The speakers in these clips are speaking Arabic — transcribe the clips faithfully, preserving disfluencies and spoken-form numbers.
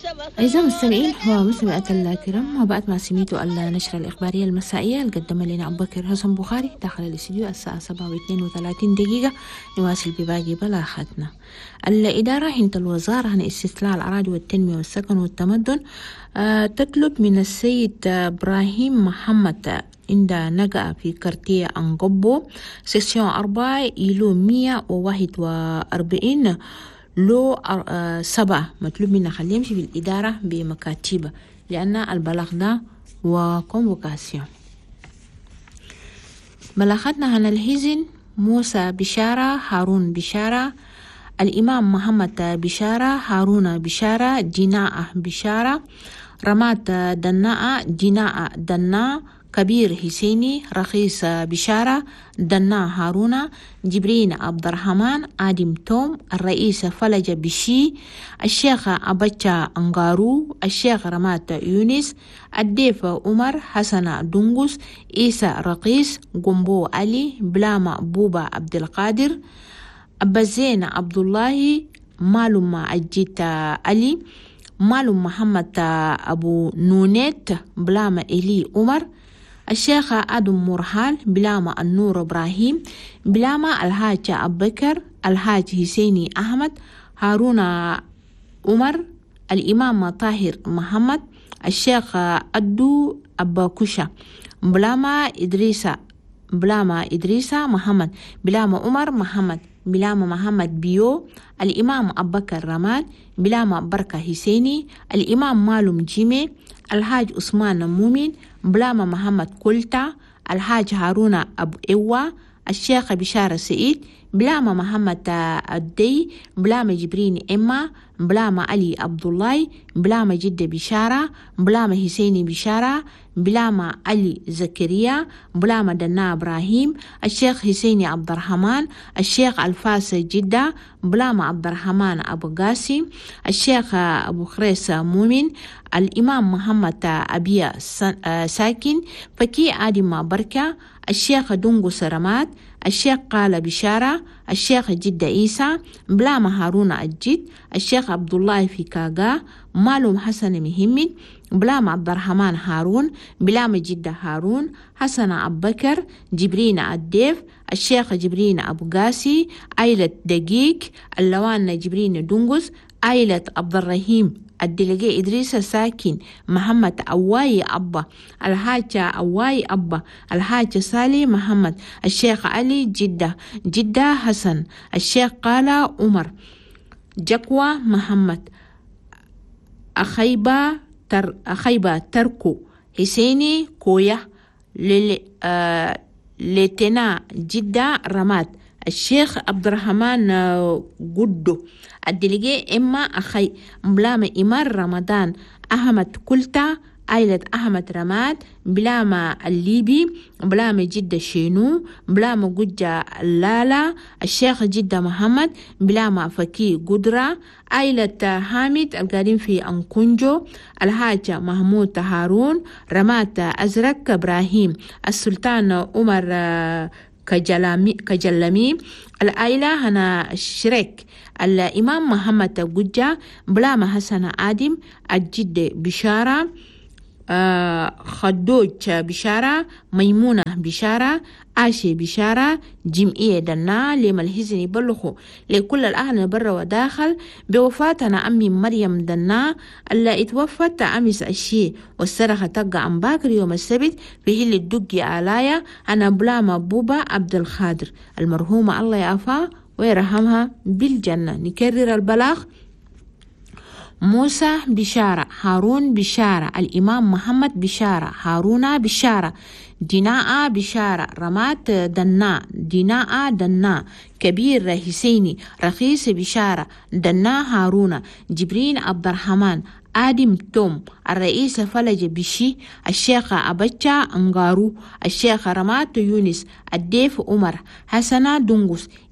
أعزائي المستمعين ومستمعات الكرام، وبعد ما سمعتوا النشرة الإخبارية المسائية اللي قدمها لنا أبو بكر حسن بخاري داخل الاستديو الساعة سبعة واثنين وثلاثين دقيقة، نواصل بباقي بلاغتنا. الإدارة عند الوزارة عن استثلاث الأراضي والتنمية والسكن والتمدن آه تطلب من السيد إبراهيم محمد عند نقع في كارتيه أنقبو سيكسيون أربعة إلو مية وواحد وأربعين لو سبعة، مطلوب منا خليه يمشي في الإدارة بمكاتبة لأن البلاغ ده وكونفوكاسيون. بلاغتنا عن الهزن موسى بشارة، هارون بشارة، الإمام محمد بشارة، هارون بشارة، جناء بشارة، رمات دناء، جناء دناء، كبير حسيني، رخيص بشارة، دنا هارون، جبرين عبد الرحمن، آدم توم، الرئيس فلج بشي، الشيخ أبتشا أنغارو، الشيخ رمات يونس، الديف عمر حسن دنغس، إيسى رقيس، قنبو علي، بلاما بوبا عبد القادر، أبزين عبد الله، معلوم أجيت علي، معلوم محمد أبو نونيت، بلاما إلي عمر، الشيخ آدم مرحال، بلاما النور إبراهيم، بلاما الحاج أبو بكر، الحاج حسيني أحمد، هارون عمر، الإمام طاهر محمد، الشيخ أدو أباكوشا، بلاما إدريسا، بلاما إدريسا محمد، بلاما عمر محمد، بلاما محمد بيو، الإمام أبو بكر رمال، بلاما بركة حسيني، الإمام معلوم جيمي، الحاج عثمان مومن، بلاما محمد كولتا، الحاج هارون أبو إيوا، الشيخ بشارة سعيد، بلاما محمد الدي، بلاما جبرين إما، بلاما علي عبد الله، بلاما جدة بشارة، بلاما حسيني بشارة، بلاما علي زكريا، بلاما دنا إبراهيم، الشيخ حسيني عبد الرحمن، الشيخ الفاس جدة، بلاما عبد الرحمن أبو قاسم، الشيخ أبو خريس مؤمن، الإمام محمد أبي ساكن، فكي آدم بركة، الشيخ دونغو سرمات، الشيخ قال بشارة، الشيخ جدة عيسى، بلاما هارون الجد، الشيخ عبد الله في كاغا، معلوم حسن محمد، بلاما عبد الرحمن هارون، بلاما جدة هارون، حسن أبو بكر، جبرين الديف، الشيخ جبرين أبو قاسي، عائلة دقيق، اللوان جبرين دونغوس، عائلة عبد الرحيم الدلقي إدريس ساكن، محمد أواي أبا، الحاج أواي أبا، الحاج صالح محمد، الشيخ علي جدة، جدة حسن، الشيخ قال عمر، جكوى محمد، أخيبة تر أخيبة تركو، حسيني كويا، آه لتنا جدة رمات، الشيخ عبد الرحمن قدو، الدلقي إما أخي، بلاما إمار رمضان، أحمد كلتا، عائلة أحمد رماد، بلاما الليبي، بلاما جدة شينو، بلاما قجة اللالا، الشيخ جدة محمد، بلاما فكي قدرة، عائلة حامد القادم في أنكونجو، الحاج محمود هارون، رمات أزرق إبراهيم، السلطان عمر كجلامي كجلمي، العائلة هنا شريك، الإمام محمد قجة، بلاما حسن آدم، الجد بشارة، آه خدوج بشارة، ميمونة بشارة، آشي بشارة، جمعية دنا، لما الهزني بلخو لكل الأهل برا وداخل بوفاتنا أمي مريم دنا اللي اتوفت أمس الشي والسرخة تقع عن باكر يوم السبت في هل الدقي آلايا. أنا بلاما بوبا عبد الخادر المرحومة الله يعفا ويرحمها بالجنة. نكرر البلاغ: موسى بشارة، هارون بشارة، الإمام محمد بشارة، هارون بشارة، دناء بشارة، رمات دناء، دناء دناء، كبير حسيني، رخيص بشارة، دناء هارون، جبرين عبد الرحمن، آدم توم، الرئيس فلج بشي، الشيخ أبتشا أنغارو، الشيخ رمات يونس، الديف عمر، حسنا دنغس،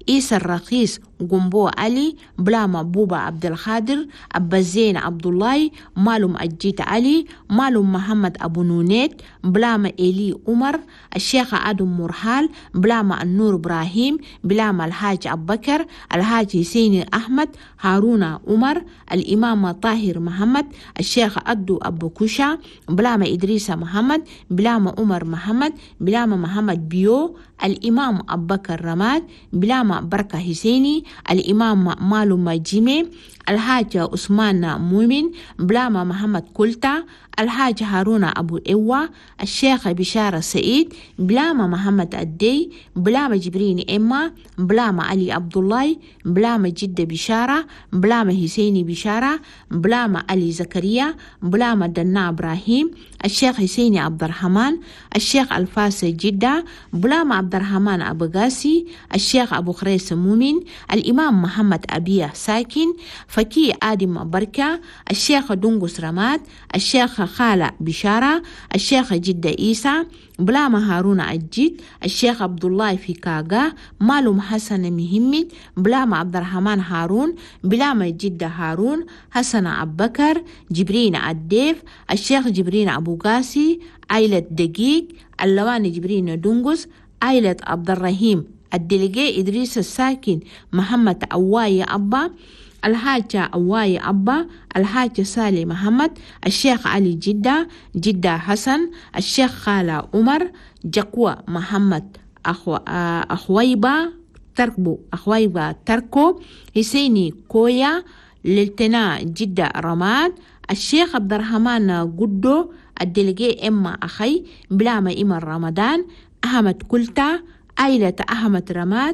عيسى الرخيص قنبو علي بلاما بوبا عبد الخادر أبا زين عبد الله مالوم أجيت علي مالوم محمد أبو نونيت بلاما إلي عمر الشيخ آدم مرحال بلاما النور إبراهيم بلاما الحاج أبو بكر الحاج حسين أحمد هارون عمر الإمام طاهر محمد الشيخ أدو أبو كوشا بلاما إدريس محمد بلاما عمر محمد بلاما محمد بيو الإمام أبو بكر رماد بلاما بركة حسيني الإمام مالوم جيمي الحاج عثمان مؤمن بلاما محمد كلتا الحاج هارون أبو إيوة الشيخ بشارة سعيد بلاما محمد الدي بلاما جبرين إما بلاما علي عبد الله بلاما جدة بشارة بلاما حسيني بشارة بلاما علي زكريا بلاما دنا إبراهيم الشيخ حسيني عبد الرحمن الشيخ الفاس جدة بلاما عبد الرحمن أبو قاسي الشيخ أبو خريس مؤمن الإمام محمد أبيه ساكن فكي آدم بركة الشيخ دنقس رماد الشيخ خالة بشارة الشيخ جدة إيسا بلاما هارون أجيد الشيخ عبد الله في كاغا مالوم حسن مهمد بلاما عبد الرحمن هارون بلاما جدة هارون حسن عبد بكر جبرين الديف الشيخ جبرين أبو قاسي عائلة دقيق اللوان جبرين دنقس عائلة عبد الرحيم الدلقي إدريس الساكن محمد أواي أبا الحاجة أواي أبا الحاجة سالي محمد الشيخ علي جدة جدة حسن الشيخ خالة عمر جقوة محمد أخو أخويبا تركبو أخويبا تركو حسيني كويا للتنا جدة رماد الشيخ عبد الرحمن قدو الدلقي إما أخي بلاما إما رمضان أحمد كلتا عائلة أحمد رماد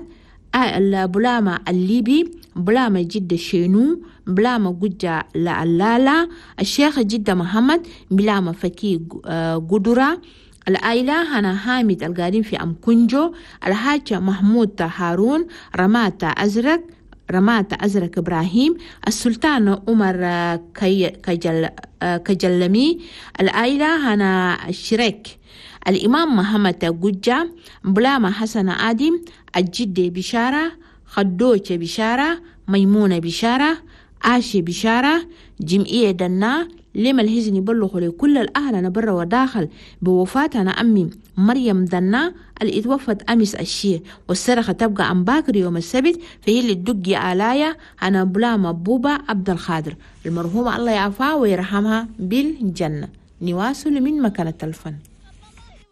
بلاما الليبي بلاما جدة شينو بلاما قجة لعلالا الشيخ جدة محمد بلاما فكي قدرة العائلة هنا حامد القادم في أم كنجو الحاج محمود هارون رمات أزرق رمات أزرق إبراهيم السلطان عمر كجل كجلمي العائلة هنا الشريك الإمام محمد قجة بلاما حسن آدم الجدة بشارة خدوش بشارة ميمونة بشارة عاشي بشارة جمعية دنا لما الهزني بلغوا لكل الأهل برا وداخل بوفاتنا أمي مريم دنا اللي اتوفت أمس الشيء والسرخة تبقى عن باكر يوم السبت فهي اللي تدقي آلايا أنا بلاما بوبا عبد الخادر المرحومة الله يعفاها ويرحمها بالجنة. نواصل من مكانة الفن.